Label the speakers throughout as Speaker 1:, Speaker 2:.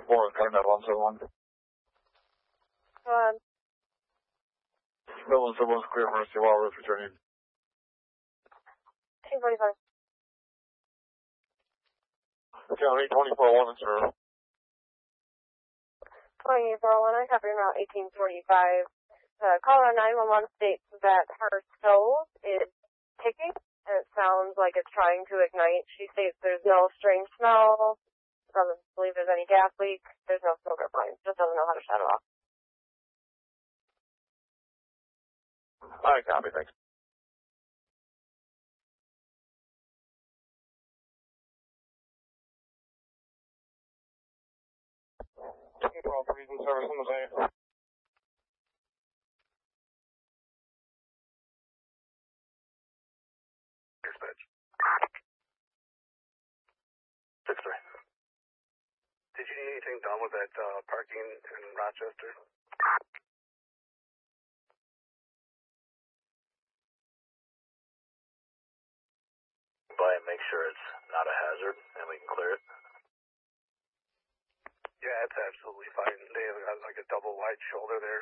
Speaker 1: 4, cutting that 171.
Speaker 2: Go ahead.
Speaker 1: Bill 171's clear for Mercy Wall, roof returning.
Speaker 2: 1845.
Speaker 1: County 24-1, it's her.
Speaker 2: 24-1, I copy route 1845. Caller 911 states that her stove is ticking, and it sounds like it's trying to ignite. She states there's no strange smell, doesn't believe there's any gas leak, there's no smoke or flame, just doesn't know how to shut it off.
Speaker 1: I copy, thanks. Properties and service on the bay.
Speaker 3: Dispatch. 6-3. Did you need anything done with that parking in Rochester?
Speaker 4: By and make sure it's not a hazard and we can clear it.
Speaker 3: Yeah, it's absolutely fine. They have got like a double wide shoulder there.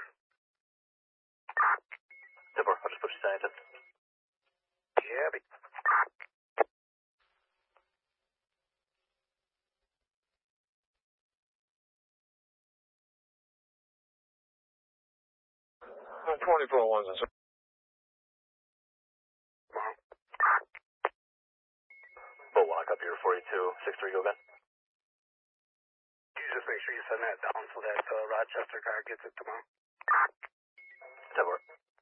Speaker 4: Tipper, I'll just put you sanitized.
Speaker 3: Yeah, but
Speaker 1: 24-1, it's her.
Speaker 4: But one, I copy your 42-6-3, go again.
Speaker 3: you just make sure you send that down so that Rochester car gets it tomorrow.
Speaker 4: Tipper.